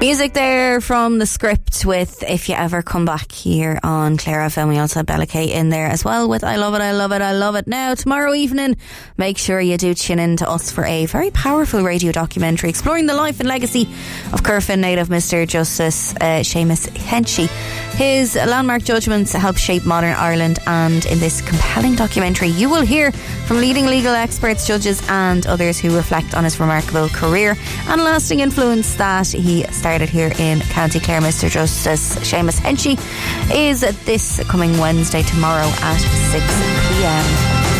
Music there from The Script with If You Ever Come Back here on Clare FM. We also have Bella Kate in there as well with I Love It, I Love It, I Love It. Now, tomorrow evening, make sure you do tune in to us for a very powerful radio documentary exploring the life and legacy of Curfin native Mr. Justice Seamus Henchy. His landmark judgments help shape modern Ireland, and in this compelling documentary you will hear from leading legal experts, judges and others who reflect on his remarkable career and lasting influence that he started here in County Clare. Mr. Justice Seamus Henchy is this coming Wednesday tomorrow at 6 p.m.